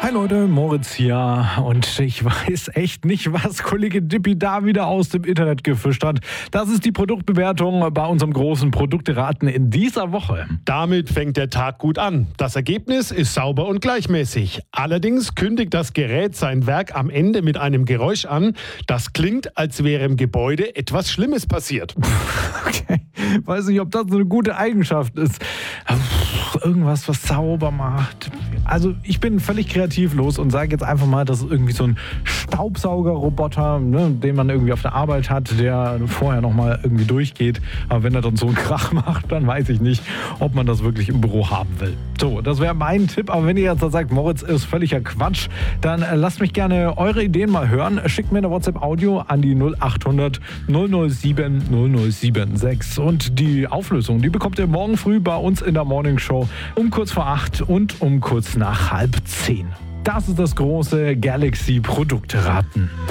Hi Leute, Moritz hier und ich weiß echt nicht, was Kollege Dippi da wieder aus dem Internet gefischt hat. Das ist die Produktbewertung bei unserem großen Produkteraten in dieser Woche. Damit fängt der Tag gut an. Das Ergebnis ist sauber und gleichmäßig. Allerdings kündigt das Gerät sein Werk am Ende mit einem Geräusch an, das klingt, als wäre im Gebäude etwas Schlimmes passiert. Okay, weiß nicht, ob das eine gute Eigenschaft ist. Irgendwas, was sauber macht. Also ich bin völlig kreativlos und sage jetzt einfach mal, das ist irgendwie so ein Staubsaugerroboter, den man irgendwie auf der Arbeit hat, der vorher nochmal irgendwie durchgeht. Aber wenn er dann so einen Krach macht, dann weiß ich nicht, ob man das wirklich im Büro haben will. So, das wäre mein Tipp. Aber wenn ihr jetzt sagt, Moritz ist völliger Quatsch, dann lasst mich gerne eure Ideen mal hören. Schickt mir eine WhatsApp-Audio an die 0800 007 0076. Und die Auflösung, die bekommt ihr morgen früh bei uns in der Morning Show um kurz vor 8 und um kurz nach 9:30. Das ist das große Galaxy Produkteraten.